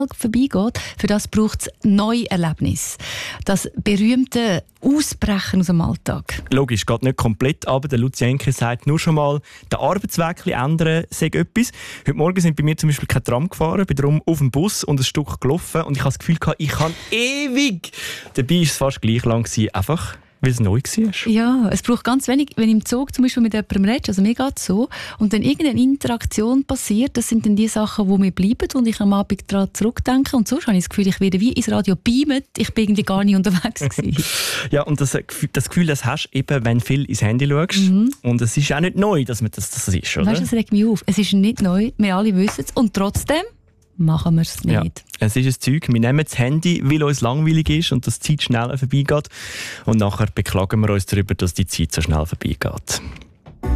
vorbeigeht, für das braucht es neue Erlebnisse. Das berühmte Ausbrechen aus dem Alltag. Logisch, geht nicht komplett, aber der Lucienke sagt nur schon mal, den Arbeitsweg ändern sei etwas. Heute Morgen sind bei mir zum Beispiel kein Tram gefahren, bin darum auf dem Bus und ein Stück gelaufen und ich habe das Gefühl gehabt, ich kann ewig. Dabei war es fast gleich lang gewesen, einfach weil es neu war. Ja, es braucht ganz wenig, wenn ich im Zug zum Beispiel mit jemandem rede, also mir geht es so, und dann irgendeine Interaktion passiert, das sind dann die Sachen, die mir bleiben und ich am Abend daran zurückdenke. Und sonst habe ich das Gefühl, ich werde wie ins Radio beamt, ich bin irgendwie gar nicht unterwegs gewesen. Ja, und das Gefühl, das hast du eben, wenn du viel ins Handy schaust. Und es ist auch nicht neu, dass man das ist, oder? Weißt du, das regt mich auf. Es ist nicht neu, wir alle wissen es, und trotzdem machen wir es nicht. Ja, es ist ein Zeug, wir nehmen das Handy, weil uns langweilig ist und dass die Zeit schneller vorbeigeht. Und nachher beklagen wir uns darüber, dass die Zeit so schnell vorbeigeht.